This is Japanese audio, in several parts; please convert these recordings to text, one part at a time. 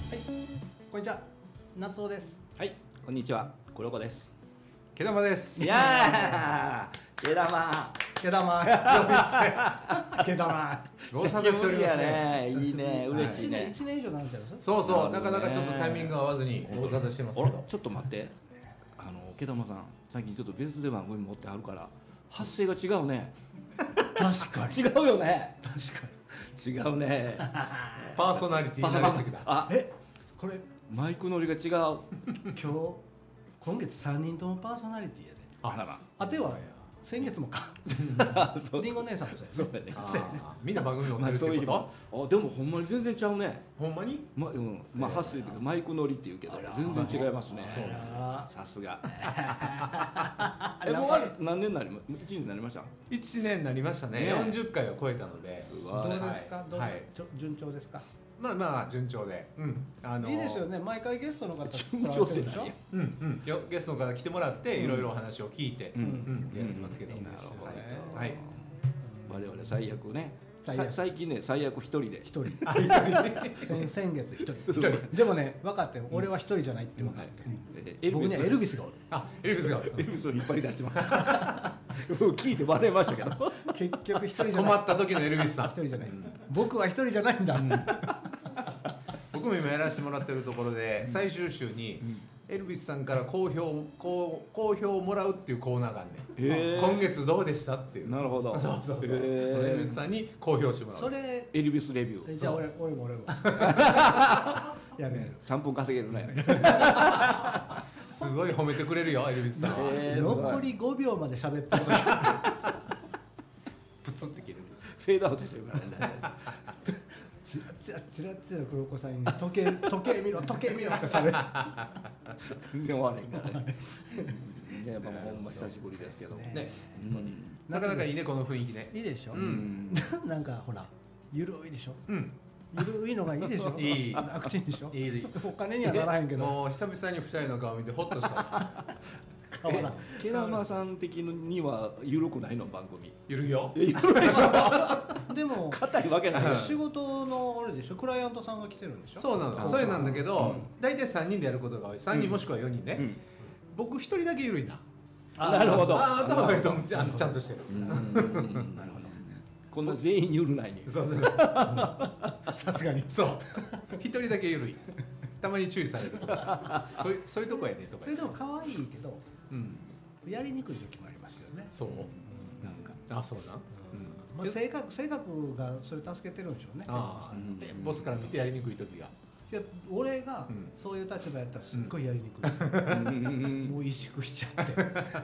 はい、こんにちは、夏尾です。 はい、こんにちは、黒子です。 毛玉です。 いやー、毛玉。 毛玉、毛玉。 ご無沙汰しておりますね。いいね、嬉しいね。 1年以上なんちゃう。 そうそう、なかなかちょっとタイミング合わずにご無沙汰してますけど。 ちょっと待って、毛玉さん、最近ちょっと別で番組持ってあるから発声が違うね。 確かに。 違うよね。 確かに。違うね。 パーソナリティになりすぎた。 あ、 これマイク乗りが違う。 今月3人ともパーソナリティやで。 あらら。 あては先月もか。りんご姉さんもそうやね。 みんな番組持ってるってこと？でもほんまに全然ちゃうね。 ほんまに？ まあ発声っていうかマイク乗りっていうけど全然違いますね。さすが。もう何年になりま1年になりました ？1年になりましたね。40回を超えたので。 どうですか？順調ですか？ まあ順調で、 いいですよね。毎回ゲストの方順調って何？ ゲストの方来てもらっていろいろお話を聞いてやってますけど。 なるほどね。 はい。 我々最悪ね。最近ね最悪一人で。 先月一人。でもね分かって俺は一人じゃないって分かって。僕にはエルビスがおる。 エルビスがおる。 エルビスを引っ張り出してます。聞いて笑いましたけど。 結局一人じゃない。 困った時のエルビスさん。 一人じゃない。僕は一人じゃないんだ。 僕も今やらせてもらってるところで最終週にエルビスさんから好評をもらうっていうコーナーがあるね。今月どうでしたっていう。 なるほど。 そうエルビスさんに好評してもらう。 それエルビスレビュー。 じゃあ俺もやめる。 3分稼げるね。 すごい褒めてくれるよエルビスさん。 残り5秒まで喋ってる。 プツって切る。 フェードアウトしてるからね。 チラ黒子さんに時計見ろってされる。 全然終われんからね。やっぱほんま久しぶりですけどね。 なかなかいいねこの雰囲気ね。 いいでしょ。なんかほらゆるいでしょ。ゆるいのがいいでしょ。 いい。 楽ちんでしょ。 いい。 お金にはならへんけど。 もう久々に2人の顔見てホッとした。 毛玉さん的には緩くないの番組。 ゆるよ。 ゆるいでしょ。 でも硬いわけない。 仕事のあれでしょ。クライアントさんが来てるんでしょ。 そうなの。それなんだけど、大体3人でやることが多い。3人もしくは4人ね。僕1人だけゆるいな。 なるほど。 頭がいいとちゃんとしてる。 なるほど。こんな全員ゆるないに。 そうそう。 さすがに。 そう。1人だけゆるい。たまに注意される。そういうとこやねとか。 それでも可愛いけど、やりにくい時もありますよね。 そう。 なんか。 あ、そうな。 まあ性格がそれ助けてるんでしょうね。 ボスから見てやりにくい時が。 いや俺がそういう立場やったらすっごいやりにくい。もう萎縮しちゃって。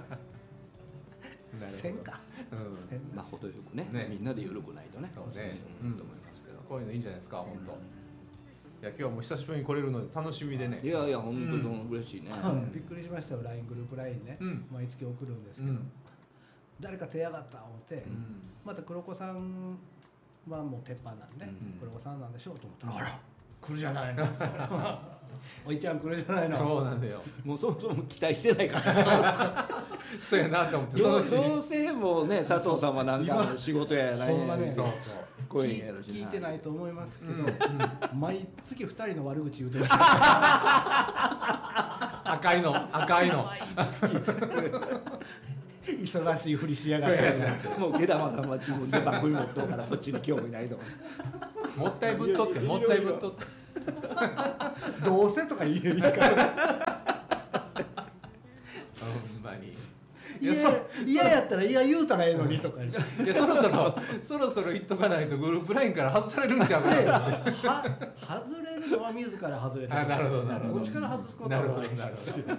せんか。 まあ程よくね。みんなで緩くないとね。 そうね。 と思いますけど。 こういうのいいんじゃないですか本当。いや今日はもう久しぶりに来れるので楽しみでね。 いや本当に嬉しいね。 びっくりしましたよ。 LINE グループ LINE ね、毎月送るんですけど、誰か手上がった思って、また黒子さんはもう鉄板なんで、黒子さんなんでしょうと思ったら、あら来るじゃないの。おいちゃん来るじゃないの。 そうなんだよ。 もうそもそも期待してないからそうやなと思って。 どうせもね佐藤さんはなんか仕事やないほんまね。 そう聞いてないと思いますけど、毎月2人の悪口言うてました。 赤いの忙しいふりしやがって。 もう毛玉さんは自分で番組持っとうからそっちに興味ないとか。 もったいぶっとってどうせとか言い方。 ほんまに。 嫌やったら嫌言うたらええのにとか。 いやそろそろ言っとかないとグループラインから外されるんちゃうかな。 外れるのは自ら外れてる。 なるほどこっちから外すことはないですよ。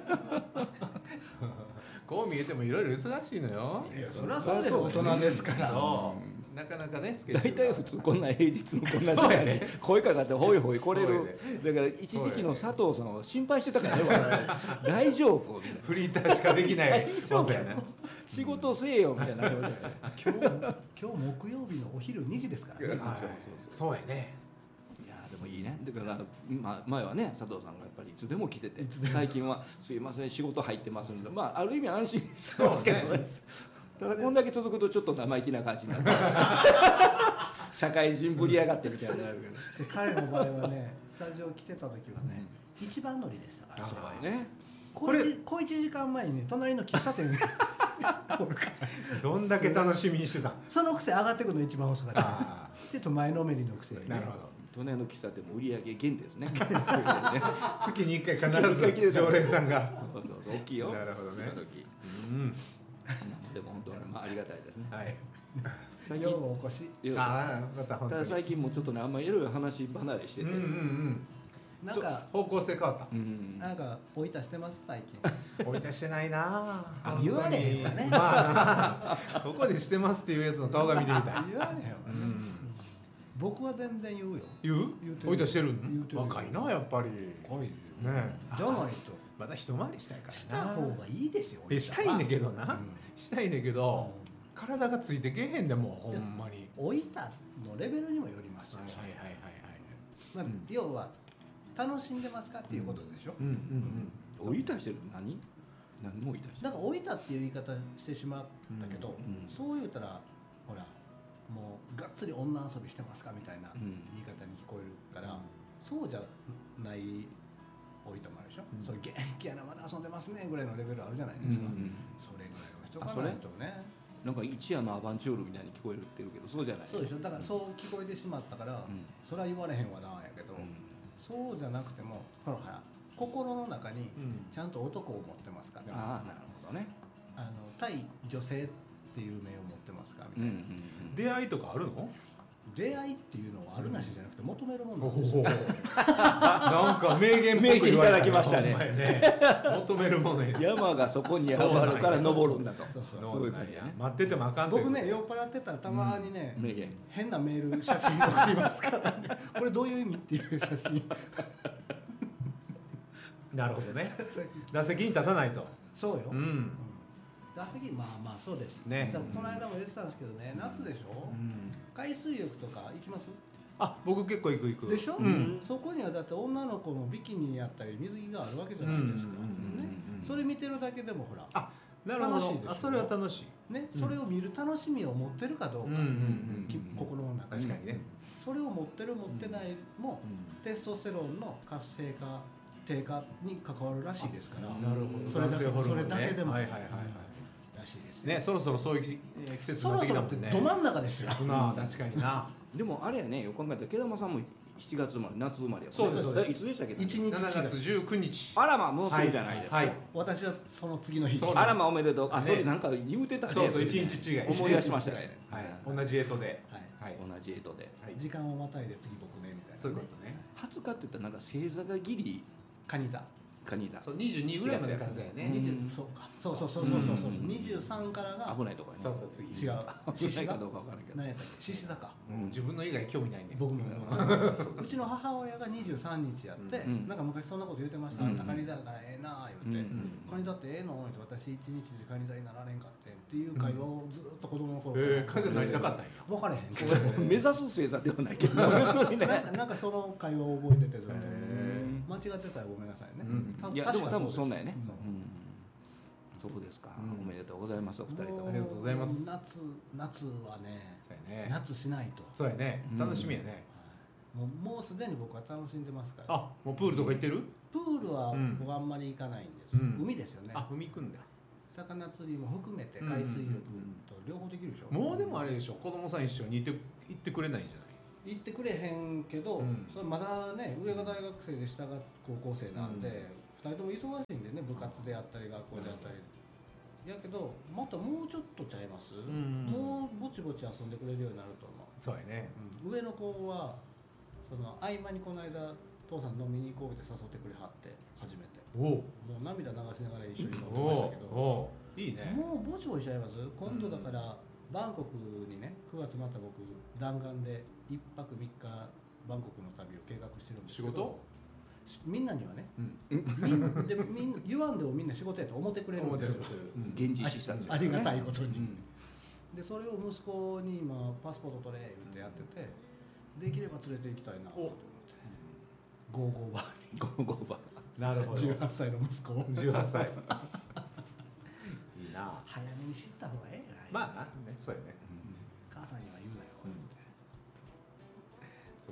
こう見えてもいろいろ忙しいのよ。 そりゃそうですよ。大人ですから。 なかなかね大体普通こんな平日のこんな時間に声かかってホイホイ来れる。だから一時期の佐藤さんは心配してたからね。大丈夫みたいな。 フリーターしかできないそうやね。仕事せえよみたいな。 今日木曜日のお昼2時ですからね。 そうやね。 いやでもいいね。だから前はね佐藤さんがやっぱりいつでも来てて、最近はすいません仕事入ってますんで、まあある意味安心してますけどね。ただこんだけ続くとちょっと生意気な感じになる。 社会人ぶりやがってみたいになるで彼の場合はねスタジオ来てた時はね、一番乗りでしたから。 そうやね。 小1時間前にね隣の喫茶店にどんだけ楽しみにしてたん。 そのくせ上がってくるの一番遅かったちょっと前のめりのくせに、ね、 なるほど。 隣の喫茶店も売り上げ減ですね。 月に1回必ず常連さんが。 そうそう大きいよ。 なるほどね。 うん。でも本当にありがたいですね。 はい。 最近ようお越し。 ただ最近もちょっとねあんまりいろいろ話離れしてて。 なんか方向性変わった。 なんかおいたしてます最近。 おいたしてないな。 言われへんわね。 まあここでしてますっていうやつの顔が見てみたい。 言われへんわね。僕は全然言うよ。 言う？おいたしてるん？若いなやっぱり。 若いね。 じゃないと。 まだ一回りしたいからな。 した方がいいですよ。 したいんだけどな。したいんだけど体がついてけへんでもほんまに。 おいたのレベルにもよりますよ。まあ要は楽しんでますかっていうことでしょ。 おいたしてる何もおいたしてる。 なんかおいたっていう言い方してしまったけど、そう言うたらほらもうがっつり女遊びしてますかみたいな言い方に聞こえるから、そうじゃないおいたもあるでしょ。それ元気やなまだ遊んでますねぐらいのレベルあるじゃないですか。それぐらいの人かないとね。 なんか一夜のアバンチュールみたいに聞こえるってるけどそうじゃない。 そうでしょ。だからそう聞こえてしまったから、それは言われへんわなやけど、そうじゃなくてもほら心の中にちゃんと男を持ってますか、 ああなるほどね。 対女性っていう目を持ってますかみたいな。 出会いとかあるの？ 出会いっていうのはあるなしじゃなくて求めるものなんですよ。 なんか名言っぽく言われた。 いただきましたね。 求めるもの。 山がそこにあるから登るんだと。 そういう感じね。待っててもあかん。 僕ね酔っ払ってたらたまにね変なメール写真送りますからね。これどういう意味っていう写真。 なるほどね。打席に立たないと。 そうよ。打席まあそうですね。この間も言ってたんですけどね、夏でしょ。海水浴とか行きます？ あ、僕結構行く。 でしょ？そこにはだって女の子のビキニやったり水着があるわけじゃないですか。ね。それ見てるだけでもほら。 あ、なるほど。楽しいです。それは楽しい。 ね、それを見る楽しみを持ってるかどうか。心の中に。 確かにね。 それを持ってる持ってないもテストステロンの活性化低下に関わるらしいですから。 なるほど。 それだけでも。 ね、そろそろそういう季節になってきたもんね。 ど真ん中ですよ。 まあ確かにな。 でもあれやね、よく考えたら毛玉さんも7月生まれ、夏生まれや。 そうです。 いつでしたっけ？ 7 月19日。 あらまもうすぐじゃないですか。 私はその次の日。 あらまおめでとう。あ、それなんか言うてたね。 そう1日違い。 思い出しましたね。 同じ干支で。 同じ干支で。 時間をまたいで次僕ねみたいな。 そういうことね。 20日って言ったらなんか星座がギリ蟹座。 そう22ぐらいまで数やね。 そうか。そう23からが危ないところね。 そう次違う。 獅子座かどうかわからんけど。 何やったっけ？獅子座か。 自分の以外興味ないね。 僕も。うちの母親が23日やってなんか昔そんなこと言ってました。あんた蟹座だからええな言って蟹座ってええのって私1日で蟹座になられんかってっていう会話をずっと子供の頃から蟹座になりたかったんや。 分からへんけど目指す星座ではないけどなんかその会話を覚えててずっと間違ってたらごめんなさいね。 いやでも多分そんなんやね。そうですか。おめでとうございますお二人と。 ありがとうございます。 夏はね夏しないと。 そうやね。楽しみやね。 もうすでに僕は楽しんでますから。 あ、もうプールとか行ってる？ プールは僕あんまり行かないんです。海ですよね。 あ、海行くんだ。 魚釣りも含めて海水浴と両方できるでしょ。 もうでもあれでしょ。子供さん一緒に行ってくれないんじゃない？ 行ってくれへんけど、それまだね上が大学生で下が高校生なんで、2人とも忙しいんでね部活であったり学校であったり。やけどまたもうちょっとちゃいます。もうぼちぼち遊んでくれるようになると思う。 そうやね。 上の子はその合間にこの間父さん飲みに行こうって誘ってくれはって初めて。もう涙流しながら一緒に飲んでましたけど。いいね。もうぼちぼちちゃいます。今度だからバンコクにね9月また僕弾丸で1泊3日バンコクの旅を計画してるんですけど。仕事？みんなにはね、言わんでもみんな仕事やと思ってくれるんですよ。 現実視したんですよ。 ありがたいことに。でそれを息子に今パスポート取れ言ってやってて、できれば連れて行きたいなと思って。ゴーゴーバーに。 ゴーゴーバー。なるほど。 18歳の息子を。 18歳。いいな。 早めに知った方がええな。 まあな、ね、そうやね。 母さんには言うなよ。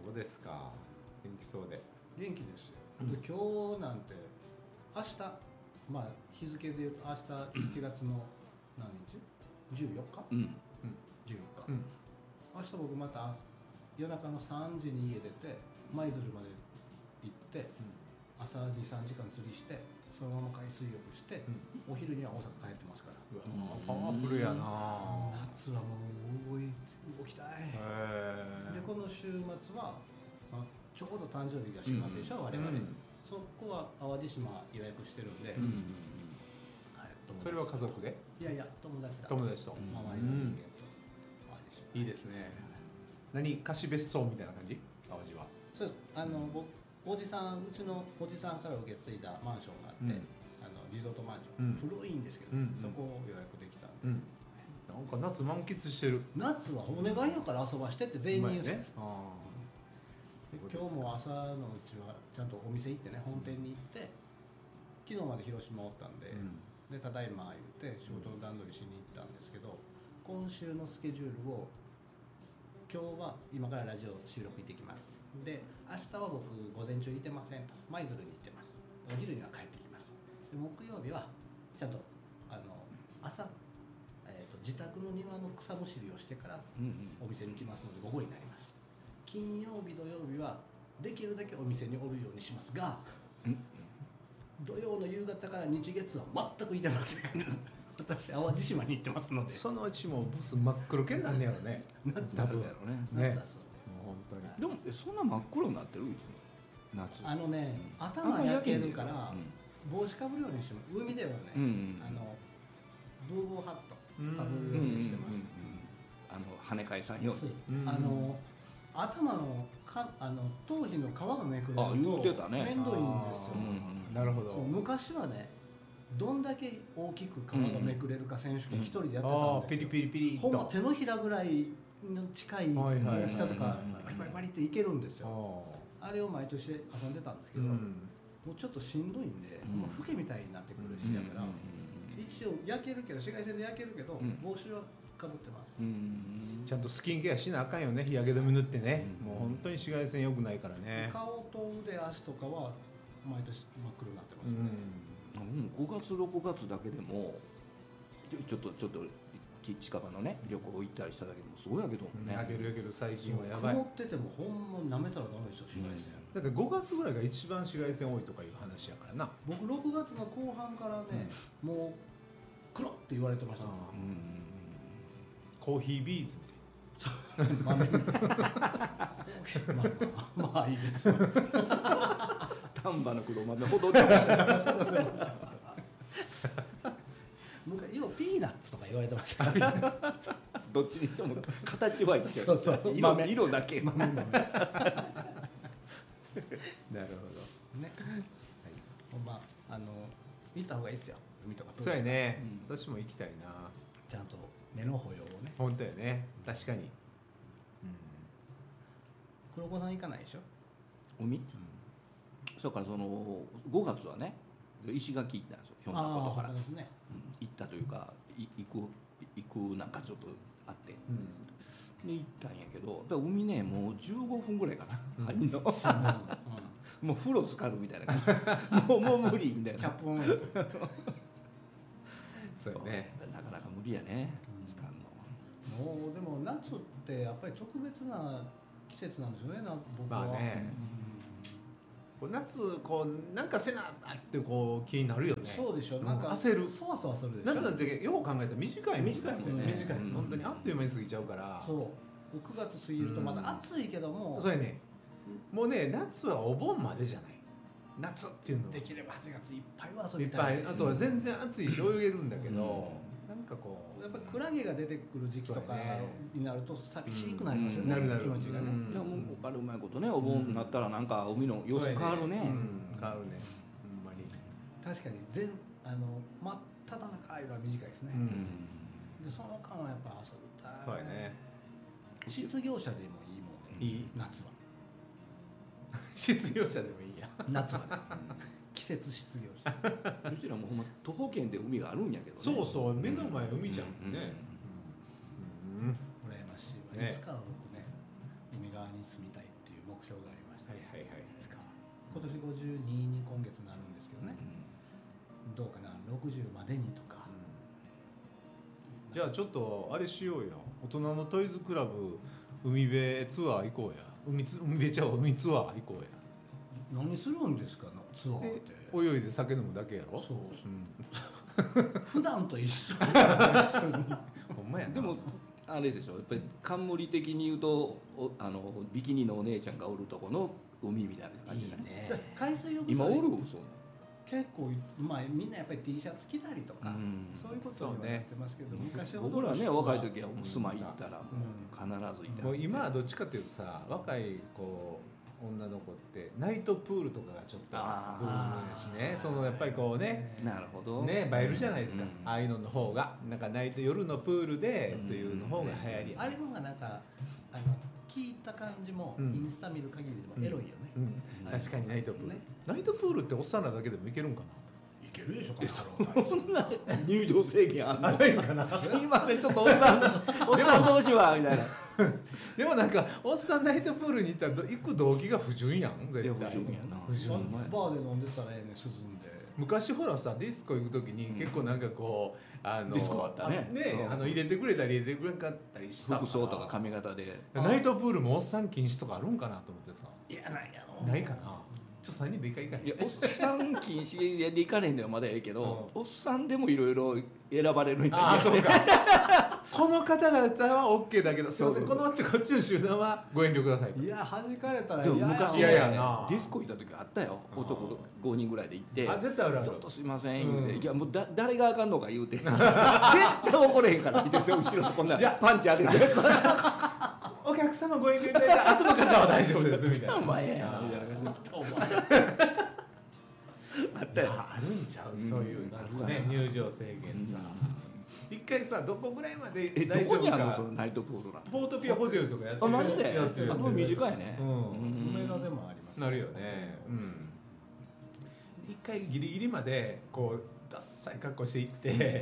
そうですか。元気そうで。 元気ですよ。で今日なんて明日、まあ日付で言うと明日7月の何日？14日？ うん 14日。明日僕また夜中の3時に家出て舞鶴まで行って、朝 2,3 時間釣りしてそのまま海水浴して、お昼には大阪帰ってますから。 パワフルやな。 夏はもう動きたい。でこの週末は、まあ、ちょうど誕生日が週末でしょ、我々、そこは淡路島予約してるんで、はい、 それは家族で？ いやいや友達だ。 友達と。 周りの人間と淡路島。 いいですね。何貸別荘みたいな感じ？淡路は。 そうです。僕うちのおじさんから受け継いだマンションがあって、リゾートマンション、古いんですけど、そこを予約できたんで、 なんか夏満喫してる。 夏はお願いやから遊ばしてって全員に言うんですよ。今日も朝のうちはちゃんとお店行ってね、本店に行って昨日まで広島おったんで、でただいま言って仕事の段取りしに行ったんですけど、今週のスケジュールを今日は今からラジオ収録行ってきます。で明日は僕午前中いてませんと、舞鶴に行ってます。お昼には帰ってきます。で木曜日はちゃんと朝、自宅の庭の草むしりをしてからお店に来ますので午後になります。金曜日土曜日はできるだけお店におるようにしますが、土曜の夕方から日月は全くいてませんから私淡路島に行ってますので、 そのうちもボス真っ黒けになんねやろね。 夏多分やろね。 夏はそうもう本当に。 でもそんな真っ黒になってるうちの夏。 頭焼けるから帽子かぶるようにしても、海ではね、ブーブーハットかぶるようにしてます。 跳ね返さんように。 頭の頭皮の皮がめくれると言うてたね。 面倒いいんですよ。 なるほど。 昔はね、どんだけ大きく皮がめくれるか選手権一人でやってたんですよ。 ピリピリほんま手のひらぐらいの近い大きさとかバリバリバリっていけるんですよ。あれを毎年遊んでたんですけど、もうちょっとしんどいんで、フケみたいになってくるしやから、一応焼けるけど、紫外線で焼けるけど、帽子はかぶってます。 ちゃんとスキンケアしなあかんよね。日焼け止め塗ってね。もう本当に紫外線良くないからね。 顔と腕足とかは毎年真っ黒になってますね。 5月6月だけでもちょっと近場のね旅行行ったりしただけでもすごいやけどね。 焼ける最近はやばい。 曇っててもほんま舐めたらダメですよ、紫外線。 だって5月ぐらいが一番紫外線多いとかいう話やからな。 僕6月の後半からね、もう黒って言われてました。 コーヒービーズみたいな。まあいいですよ。 丹波の黒豆ほどで昔要はピーナッツとか言われてました。 どっちにしても形は一緒。そう色だけ。 なるほどね。まあ行った方がいいですよ。海とか。 そうやね。私も行きたいな。 ちゃんと目の保養をね。 本当やね。確かに。 黒子さん行かないでしょ。 海？そうか、その5月はね、石垣行ったんですよ。ひょんなことから。行ったというか行くなんかちょっとあって、で行ったんやけど、やっぱ海ねもう15分ぐらいかな。入んの。もう風呂浸かるみたいな感じ。もう無理みたいな。 キャップオン。 そうね。 なかなか無理やね。浸かんの。 もうでも夏ってやっぱり特別な季節なんですよね。僕は。 まあね。夏こうなんかせなってこう気になるよね。 そうでしょ。なんか焦る。 そわそわするでしょ。 夏だってよう考えたら短い短いもんね。 短い。本当にあっという間に過ぎちゃうから。 そう。9月過ぎるとまだ暑いけども。 そうやね。もうね夏はお盆までじゃない。夏っていうの。 できれば8月いっぱいは遊びたい。 いっぱい。そう全然暑いし泳げるんだけど、なんかこうやっぱりクラゲが出てくる時期とかになると寂しくなりますよね。気持ちがね。 じゃあもうここからうまいことね、お盆になったらなんか海の様子変わるね。 変わるね。ほんまに。 確かに真っ只中いのは短いですね。でその間はやっぱ遊びたい。 そうやね。 失業者でもいいもんね。 いい夏は。 失業者でもいいや。 夏はね。季節失業者。 うちらもほんま徒歩圏で海があるんやけどね。 そうそう、目の前海じゃんね。 羨ましいわ。いつかは僕ね、海側に住みたいっていう目標境がありました。 はいはいはい。 今年52に今月なるんですけどね、どうかな、60までにとか、 じゃあちょっとあれしようよ、大人のトイズクラブ海辺ツアー行こうや。海ツアー行こうや。 何するんですかのツアーって。 泳いで酒飲むだけやろ。 そう、普段と一緒ほんまやな。 でもあれでしょ、やっぱり冠的に言うとビキニのお姉ちゃんがおるとこの海みたいな感じじゃない。 いいね。海水浴今おるそう結構、まあ、みんなやっぱり T シャツ着たりとか、そういうことにはなってますけど、昔は僕らね若い時はもう住まい行ったら必ずいた。 もう今はどっちかっていうとさ、若い子女の子ってナイトプールとかがちょっとブームだしね、そのやっぱりこうね、 なるほどね、映えるじゃないですか、ああいうのの方がなんか夜のプールでというの方が流行り、 あれのがなんか聞いた感じも、インスタ見る限りでもエロいよね、 確かにナイトプール、ナイトプールっておっさんらだけでもいけるんかな。 いけるでしょ。 そんな入場制限あんの？ ないかな。 すみません、ちょっとおっさん同士はみたいな。 でもなんかおっさんナイトプールに行ったら行く動機が不純やん。絶対不純やな。 バーで飲んでたらええね、涼んで。 昔ほらさ、ディスコ行く時に結構なんかこうディスコあったね。 入れてくれたり入れてくれなかったりした。 服装とか髪型で。 ナイトプールもおっさん禁止とかあるんかなと思ってさ。 いや、ないやろ。 ないかな。ちょっと3人で行かへん。 いや、おっさん禁止で行かねえんだよまだええけど、おっさんでもいろいろ選ばれるんじゃない。 あ、そうか。この方々は OK だけど、すいません、こっちの集団はご遠慮ください。 いや、弾かれたらでも昔嫌やな。 ディスコ行った時あったよ。男5人ぐらいで行って、 絶対あるある。 ちょっとすいません言うて、いやもう誰があかんのか言うて、絶対怒れへんからって言って後ろのこんなパンチ当てて、 お客様ご遠慮いただいた後の方は大丈夫ですみたいな。 お前やみたいな感じ。あったよ。 あるんちゃう、そういうなんかね、入場制限さ。一回さ、どこぐらいまで大丈夫か。 どこにあるのそのナイトプールなんて。 ポートピアホテルとかやってる。 あ、マジで。 やってる。 短いね。 梅田でもあります。 なるよね。一回ギリギリまでこうダッサい格好していって。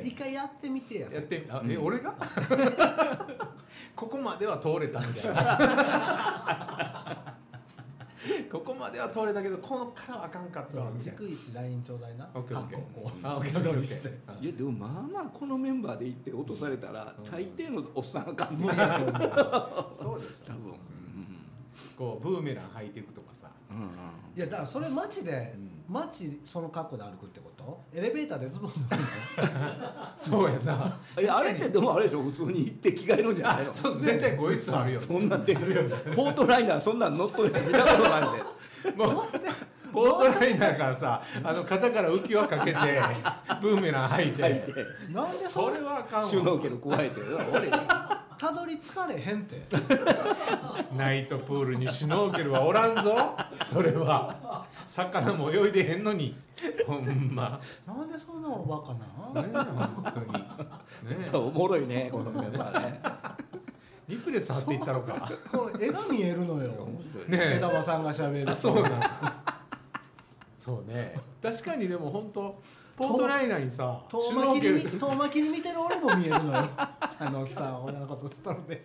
一回やってみてや。 やってみ。俺が？ここまでは通れたみたいな。ここまでは通れたけど、このからはあかんかったみたいな。 逐一 LINE ちょうだいな。 オッケーオッケー。 あ、オッケーオッケー。 いやでもまあまあこのメンバーで行って落とされたら大抵のおっさんが感じる。 そうですよ。 多分。 こうブーメラン履いていくとかさ。 いやだからそれ街でその格好で歩くってこと？エレベーターでズボン脱ぐの？ そうやな。 あれってでもあれでしょ、普通に行って着替えるんじゃないの？ そう、絶対ご一緒あるよ。 そんなんでポートライナーそんなん乗っとるやつ見たことないんで。 もうポートライナーからさ、肩から浮き輪かけてブーメラン履いて。 なんでそれはあかんわ。 シュノーケル加えて、俺たどり着かれへんって。 ナイトプールにシュノーケルはおらんぞ。それは魚も泳いでへんのに。ほんま。 なんでそんなおバカな。 ね、本当に。ね、 おもろいねこのメンバーね。 リプレス貼っていったのか。 この絵が見えるのよ。ね、枝葉さんが喋る。 そうなの。そうね。確かにでも本当ポートライナーにさ、 遠巻きに見てる俺も見えるのよ。さ、俺のことストロで。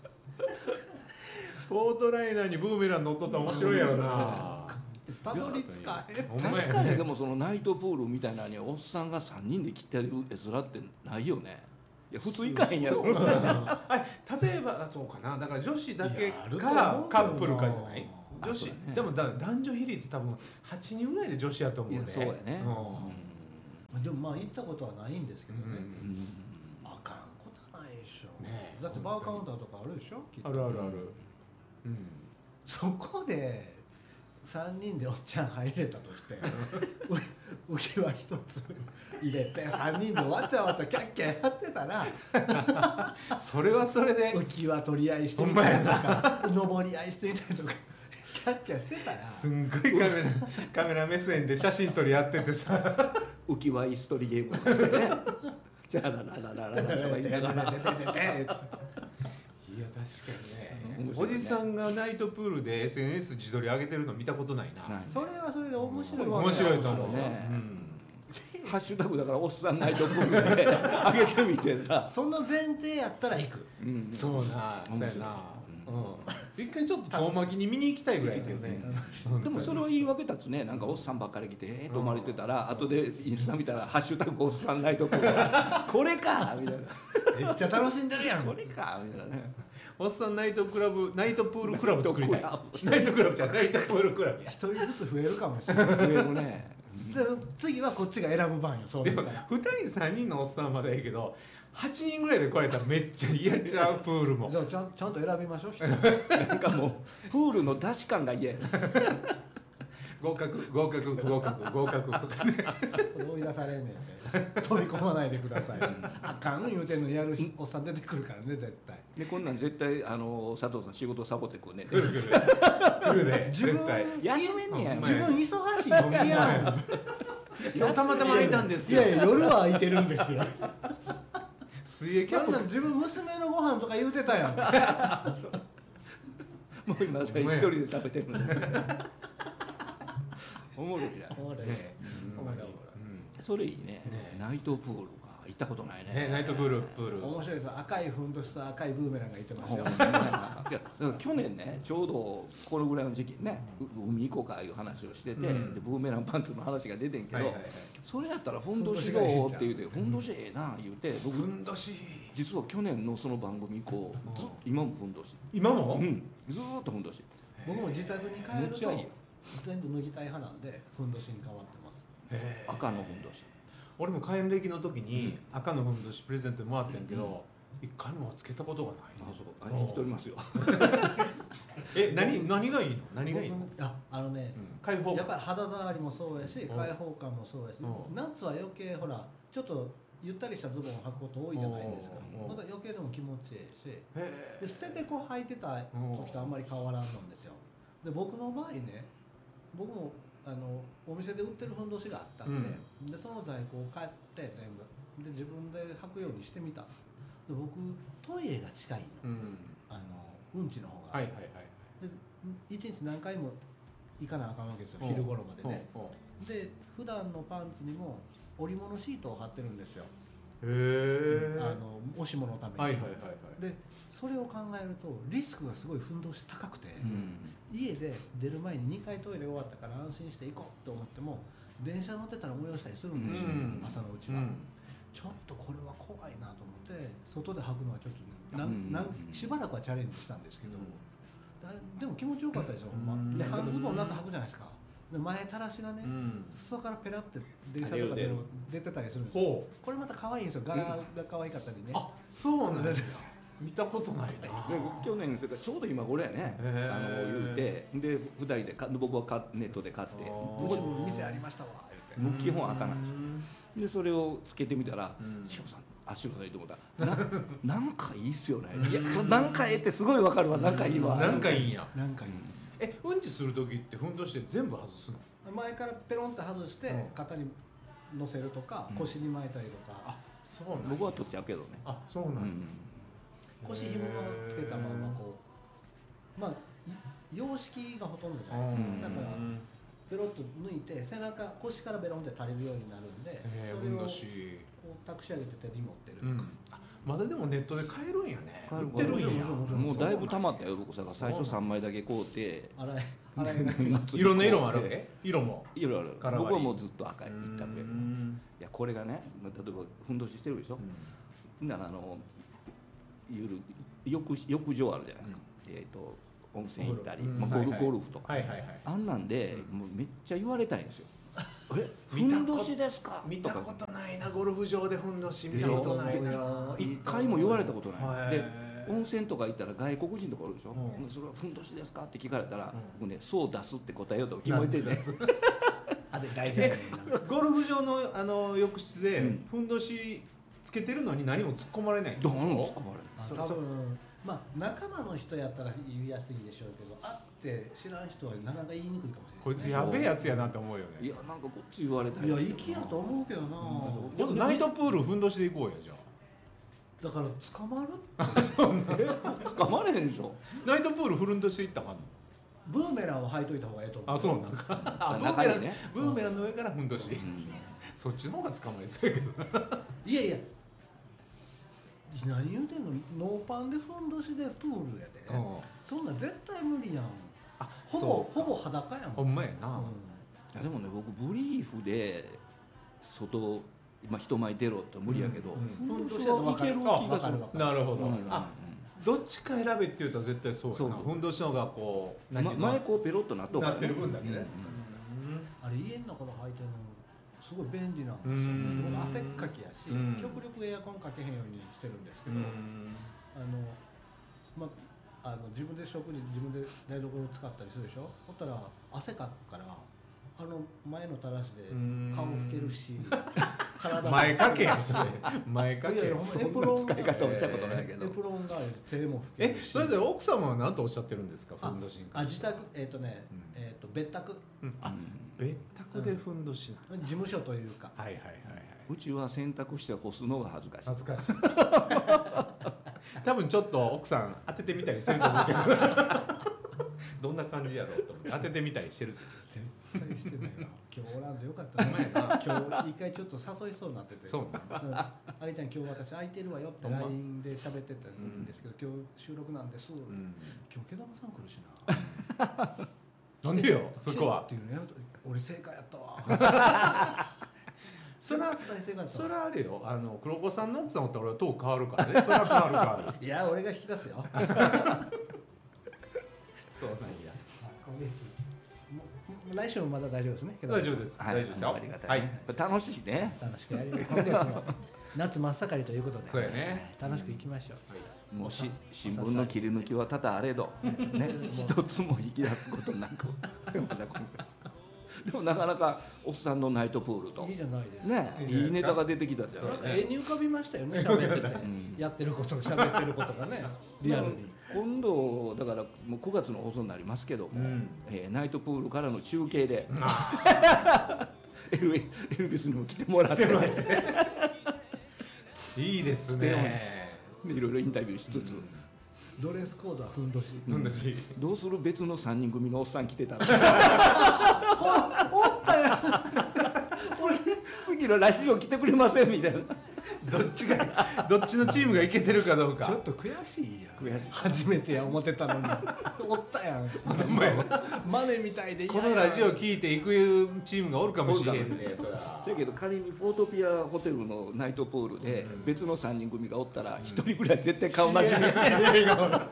ポートライナーにブーメラン乗っとったら面白いやろな。 たどり着かへん。 確かにでもそのナイトプールみたいなのにおっさんが3人で来てる絵面ってないよね。いや普通行かへんやろ。 例えばそうかな。だから女子だけかカップルかじゃない。女子、でも男女比率多分8人ぐらいで女子やと思うね。 そうやね。 でもまあ行ったことはないんですけどね。あかんことないでしょ。だってバーカウンターとかあるでしょ。 あるあるある。 そこで3人でおっちゃん入れたとして浮き輪一つ入れて3人でわちゃわちゃキャッキャやってたらそれはそれで浮き輪取り合いしてみたりとか登り合いしてみたりとかキャッキャしてたらすんごいカメラ目線で写真撮りやっててさ浮き輪椅子取りゲームとかしてねじゃあラララララとか言いながらいや確かにね、おじさんがナイトプールで SNS 自撮り上げてるの見たことないな。 それはそれで面白い。 面白いと思うね。ハッシュタグだからおっさんナイトプールで上げてみてさ。 その前提やったら行く。 そうな、そうやな。 一回ちょっと遠巻きに見に行きたいぐらいだけどね。 でもそれは言い訳立つね。なんかおっさんばっかり来てと思われてたら、後でインスタ見たら「ハッシュタグおっさんナイトプール」これかみたいな、 めっちゃ楽しんでるやんこれかみたいなね。 おっさんナイトプールクラブ作りたい。ナイトクラブじゃナイトプールクラブや。 一人ずつ増えるかもしれない。 増えるね。 で次はこっちが選ぶ番よ。そうでも言ったら 2人3人のおっさんはまだいいけど、8人ぐらいで来られたらめっちゃ嫌ちゃう。プールもじゃあちゃんと選びましょう。人なんかもうプールの出し感が嫌や。 合格とかね。 追い出されんねんで飛び込まないでください。あかん言うてんのにやるおっさん出てくるからね絶対。 でこんなん絶対佐藤さん仕事サボってくるね。 来るで自分絶対。 休めんねや。 自分忙しいやん。 今日たまたま空いたんですよ。 いやいや夜は空いてるんですよ。 水泳キャンプなんなん自分娘のご飯とか言うてたやん。 もう今一人で食べてるの。おもろいな。 おもろいね。おもろい。 それいいね。ナイトプールか行ったことないね。 ナイトプール面白いですよ。赤いふんどしと赤いブーメランがいてますよ。 いやだから去年ねちょうどこのぐらいの時期にね海行こうかいう話をしてて、でブーメランパンツの話が出てんけど、それやったらふんどしどうって言うてふんどしええな言うて、僕ふんどし実は去年のその番組以降今もふんどし、 今もずーっとふんどし。 僕も自宅に帰るとめっちゃいいよ。 全部脱ぎたい派なんでふんどしに変わってます。 赤のふんどし。 俺も還暦の時に赤のふんどしプレゼントでもらってんけど、一回もつけたことがない。 あ、そう引き取りますよ。 何がいいの？何がいいの？ あのね、 開放やっぱり肌触りもそうやし開放感もそうやし、夏は余計ほらちょっとゆったりしたズボンを履くこと多いじゃないですか。また余計でも気持ちいいし、で捨ててこう履いてた時とあんまり変わらんのんですよ。で僕の場合ね、僕もお店で売ってるふんどしがあったんで、でその在庫を買って全部で自分で履くようにしてみた。で僕トイレが近いの、うんちの方が、で1日何回も行かなあかんわけですよ、昼頃までね。で普段のパンツにも織物シートを貼ってるんですよ。おしものために。でそれを考えるとリスクがすごいふんどし高くて、家で出る前に2回トイレ終わったから安心して行こうと思っても電車乗ってたら催したりするんですよ、朝のうちは。ちょっとこれは怖いなと思って外で履くのはちょっとしばらくはチャレンジしたんですけど、でも気持ちよかったですよ、ほんま。で半ズボン夏履くじゃないですか。で前たらしがね、裾からペラって電車とかでも出てたりするんですよ。これまた可愛いんですよ、柄が可愛かったりね。 あ、そうなんですよ。見たことないな。 去年それからちょうど今頃やね、言うてで2人で僕はネットで買って、 うちも店ありましたわ言って。 基本開かないですよ。でそれをつけてみたら「シロさんシロさんいいと思ったらなんかいいっすよね」いやなんかええってすごいわかるわ。なんかいいわ。 なんかいいんや。 なんかいい。 うんちする時ってふんどしで全部外すの？ 前からペロンって外して肩に乗せるとか腰に巻いたりとか。 あ、そうなん。 僕は取っちゃうけどね。 あ、そうなん。 腰紐をつけたままこう、まあ洋式がほとんどじゃないですか。だからペロッと抜いて背中腰からベロンって垂れるようになるんで、それをこう託し上げて手に持ってるとか。 まだでもネットで買えるんやね。売ってるんや。 もうだいぶ溜まったよ。僕さ最初3枚だけ買うて洗いがいろんな色もあるわけ？色もいろいろある。僕はもうずっと赤い一択で。いやこれがね、例えばふんどししてるでしょ。だから浴場あるじゃないですか。温泉行ったり、ゴルフとかあんなんでもうめっちゃ言われたいんですよ。ふんどしですか？ 見たことないな、ゴルフ場でふんどし見たことないな。 一回も言われたことない。で温泉とか行ったら外国人とかおるでしょ。それはふんどしですかって聞かれたら僕ね、そう出すって答えようと決めてね。 ゴルフ場の浴室でふんどしつけてるのに何も突っ込まれない。 どうも突っ込まれない。 多分まあ仲間の人やったら言いやすいんでしょうけど、会って知らん人はなかなか言いにくいかもしれない。 こいつやべえやつやなって思うよね。 いやなんかこっち言われたり。 いや粋やと思うけどな。 でもナイトプールふんどしで行こうやじゃあ。だから捕まる？ 捕まれへんでしょ。 ナイトプールふんどしで行ったかんの？ ブーメランを履いといた方がいいと思う。 あ、そうなんか。ブーメランの上からふんどし。そっちの方が捕まりそうやけどな。 いやいや。 何言うてんの、ノーパンでふんどしでプールやで、そんなん絶対無理やん。ほぼ裸やん。 ほんまやな。 いやでもね、僕ブリーフで外、人前出ろって無理やけど、ふんどしはいける気がする。 なるほど。どっちか選べって言うと絶対そうやな。ふんどしの方がこう前こうペロッとなっとなってる分だけね。 あれ家の中で履いてるのすごい便利なんですよ。汗っかきやし、極力エアコンかけへんようにしてるんですけど、自分で食事自分で台所を使ったりするでしょ。ほったら汗かくから前のたらしで顔拭けるし、体前かけやそれ。前かけ。 エプロン使い方をしたことないけど。 エプロンが手も拭けるし。 それで奥様は何とおっしゃってるんですか。ふんどしに。 自宅別宅。 別宅でふんどしな。 事務所というか。 はいはいはいはい。 うちは洗濯して干すのが恥ずかしい。 恥ずかしい。多分ちょっと奥さん当ててみたりしてると思うけど。どんな感じやろうと思って当ててみたりしてる。 絶対してないな。今日おらんでよかったね。今日一回ちょっと誘いそうになってて。そうな。あげちゃん今日私空いてるわよって LINE で喋ってたんですけど、今日収録なんです。今日毛玉さん来るしな。 なんでよそこは。 っていうのやると俺正解やったわ。それはあれよ。黒子さんの奥さんおったら俺はトーク変わるからね。それは変わる変わる。 いや俺が引き出すよ。 そうなんや。 今月来週もまだ大丈夫ですね。 大丈夫です。大丈夫ですよ。 ありがたい。楽しいね。 楽しくやりましょう。今月も夏真っ盛りということで。 そうやね。 楽しくいきましょう。 もう新聞の切り抜きは多々あれど、ね、一つも引き出すことなく。でもなかなかおっさんのナイトプールと。 いいじゃないですね、いいネタが出てきたじゃん。 なんか絵に浮かびましたよね。喋ってて、やってること喋ってることがね、リアルに。 今度だからもう9月の放送になりますけども、ナイトプールからの中継でエルビスにも来てもらっていいですね。 いろいろインタビューしつつ、 ドレスコードはふんどし。 どうする別の3人組のおっさん来てたらおったやん。 次のラジオ来てくれませんみたいな。 どっちのチームがいけてるかどうか。 ちょっと悔しいやん。 悔しい。 初めてや思ってたのにおったやん。マネみたいで。 このラジオ聞いていくチームがおるかもしれへんね。それは。 だけど仮にフォートピアホテルのナイトプールで別の3人組がおったら1人ぐらい絶対顔なじみする。絶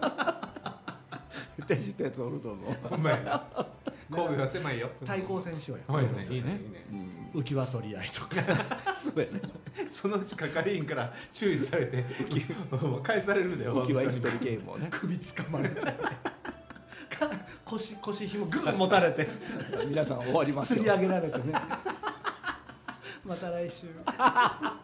対知ったやつおると思う。 ほんまや。神戸は狭いよ。 対抗戦しようや。いいね。 浮き輪取り合いとか。 そうやね。 そのうち係員から注意されて返されるでよ。 浮き輪一人ゲームをね。 首掴まれて。腰紐グッ持たれて。 皆さん終わりますよ。 吊り上げられてね。また来週。